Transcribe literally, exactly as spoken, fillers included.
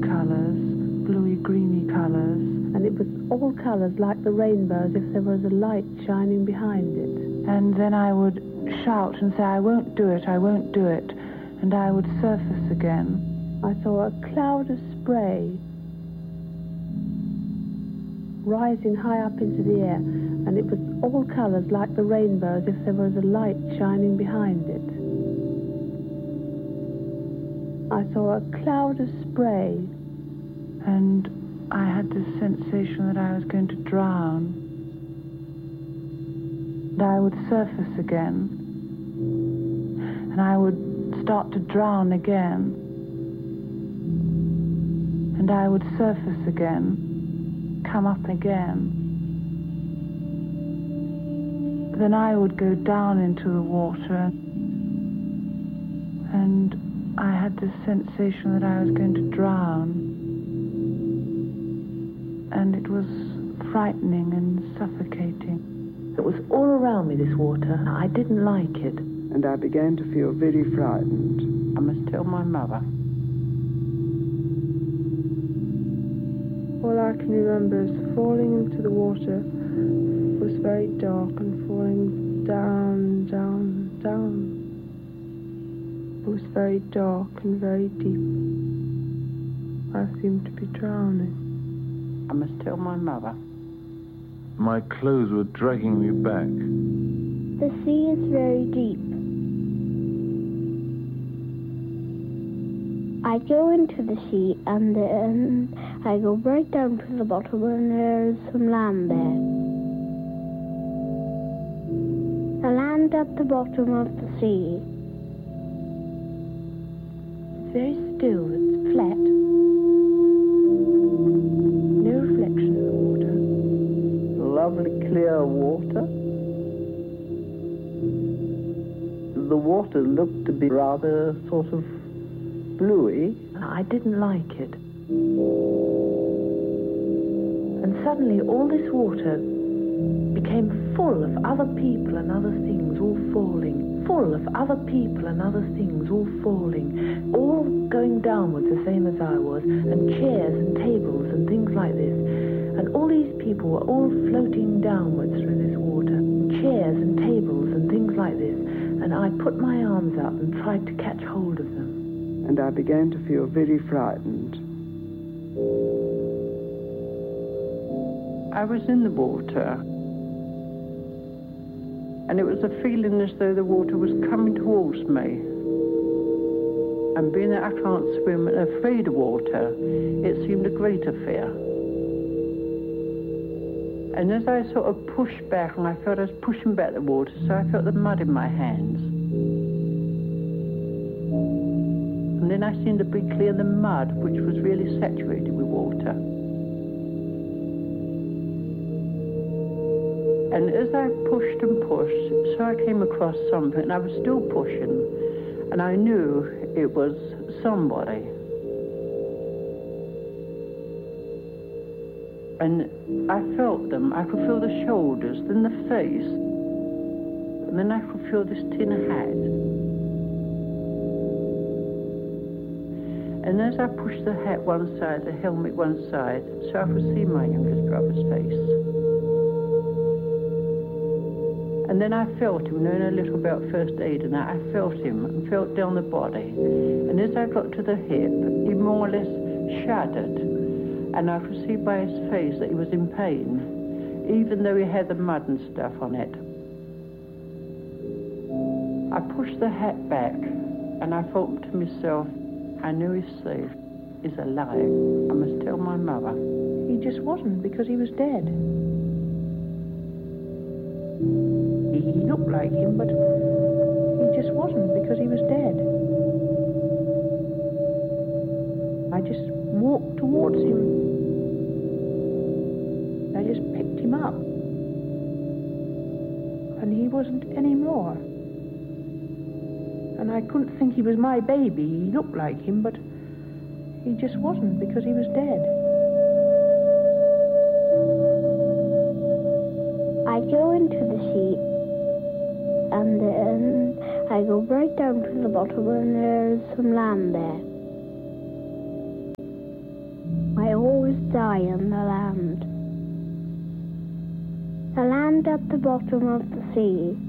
colours, bluey, greeny colours. And it was all colours like the rainbow, as if there was a light shining behind it. And then I would shout and say, I won't do it, I won't do it. And I would surface again. I saw a cloud of spray rising high up into the air, and it was all colours like the rainbow, as if there was a light shining behind it. I saw a cloud of spray. And I had this sensation that I was going to drown. And I would surface again. And I would start to drown again. And I would surface again, come up again. Then I would go down into the water, and I had this sensation that I was going to drown. And it was frightening and suffocating. It was all around me, this water. I didn't like it. And I began to feel very frightened. I must tell my mother. All I can remember is falling into the water. It was very dark and falling down, down, down. It was very dark and very deep. I seemed to be drowning. I must tell my mother. My clothes were dragging me back. The sea is very deep. I go into the sea and then I go right down to the bottom and there's some land there. The land at the bottom of the sea. It's very still, it's flat. No reflection of the water. Lovely clear water. The water looked to be rather sort of bluey. I didn't like it. And suddenly all this water became full of other people and other things all falling. Full of other people and other things all falling. All going downwards the same as I was. And chairs and tables and things like this. And all these people were all floating downwards through this water. Chairs and tables and things like this. And I put my arms up and tried to catch hold of them. And I began to feel very frightened. I was in the water. And it was a feeling as though the water was coming towards me. And being that I can't swim and afraid of water, it seemed a greater fear. And as I sort of pushed back, and I felt I was pushing back the water, so I felt the mud in my hands. And then I seemed to be clear the mud, which was really saturated with water. And as I pushed and pushed, so I came across something, and I was still pushing, and I knew it was somebody. And I felt them. I could feel the shoulders, then the face, and then I could feel this tin hat. And as I pushed the hat one side, the helmet one side, so I could see my youngest brother's face. And then I felt him, knowing a little about first aid and that, I felt him and felt down the body. And as I got to the hip, he more or less shuddered. And I could see by his face that he was in pain, even though he had the mud and stuff on it. I pushed the hat back, and I thought to myself, I know he's safe. He's alive. I must tell my mother. He just wasn't, because he was dead. He, he looked like him, but he just wasn't, because he was dead. I just walked towards him. I just picked him up. And he wasn't anymore. And I couldn't think he was my baby. He looked like him, but he just wasn't, because he was dead. I go into the sea, and then I go right down to the bottom, and there's some land there. die on the land. The land at the bottom of the sea